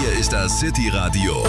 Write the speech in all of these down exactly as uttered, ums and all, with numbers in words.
Hier ist das City Radio,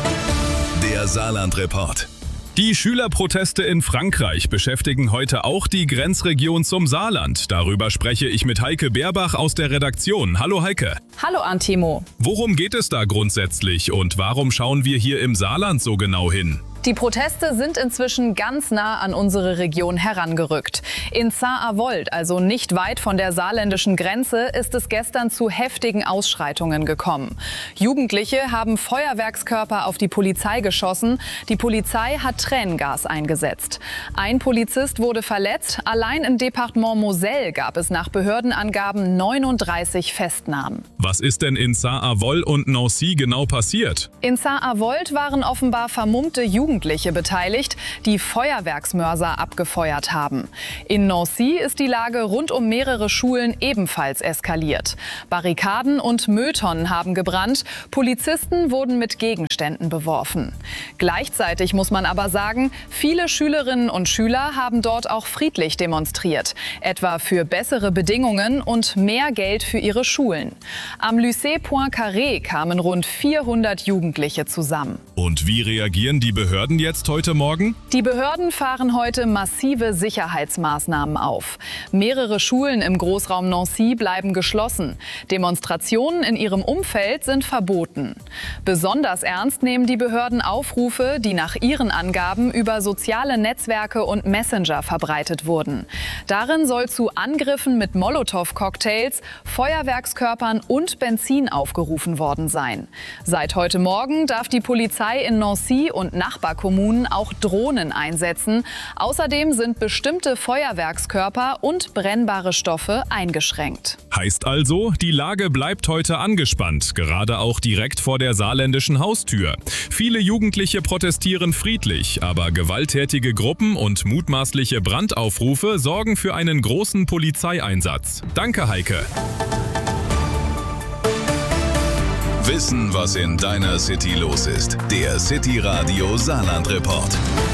der Saarland-Report. Die Schülerproteste in Frankreich beschäftigen heute auch die Grenzregion zum Saarland. Darüber spreche ich mit Heike Beerbach aus der Redaktion. Hallo Heike. Hallo Antimo. Worum geht es da grundsätzlich und warum schauen wir hier im Saarland so genau hin? Die Proteste sind inzwischen ganz nah an unsere Region herangerückt. In Saar-Avold, also nicht weit von der saarländischen Grenze, ist es gestern zu heftigen Ausschreitungen gekommen. Jugendliche haben Feuerwerkskörper auf die Polizei geschossen. Die Polizei hat Tränengas eingesetzt. Ein Polizist wurde verletzt. Allein im Departement Moselle gab es nach Behördenangaben neununddreißig Festnahmen. Was ist denn in Saar-Avold und Nancy genau passiert? In Saar-Avold waren offenbar vermummte Jugendliche Jugendliche beteiligt, die Feuerwerksmörser abgefeuert haben. In Nancy ist die Lage rund um mehrere Schulen ebenfalls eskaliert. Barrikaden und Mülltonnen haben gebrannt, Polizisten wurden mit Gegenständen beworfen. Gleichzeitig muss man aber sagen, viele Schülerinnen und Schüler haben dort auch friedlich demonstriert, etwa für bessere Bedingungen und mehr Geld für ihre Schulen. Am Lycée Poincaré kamen rund vierhundert Jugendliche zusammen. Und wie reagieren die Behörden jetzt heute Morgen? Die Behörden fahren heute massive Sicherheitsmaßnahmen auf. Mehrere Schulen im Großraum Nancy bleiben geschlossen. Demonstrationen in ihrem Umfeld sind verboten. Besonders ernst nehmen die Behörden Aufrufe, die nach ihren Angaben über soziale Netzwerke und Messenger verbreitet wurden. Darin soll zu Angriffen mit Molotow-Cocktails, Feuerwerkskörpern und Benzin aufgerufen worden sein. Seit heute Morgen darf die Polizei in Nancy und Nachbarkommunen auch Drohnen einsetzen. Außerdem sind bestimmte Feuerwerkskörper und brennbare Stoffe eingeschränkt. Heißt also, die Lage bleibt heute angespannt, gerade auch direkt vor der saarländischen Haustür. Viele Jugendliche protestieren friedlich, aber gewalttätige Gruppen und mutmaßliche Brandaufrufe sorgen für einen großen Polizeieinsatz. Danke, Heike. Wissen, was in deiner City los ist. Der City Radio Saarland Report.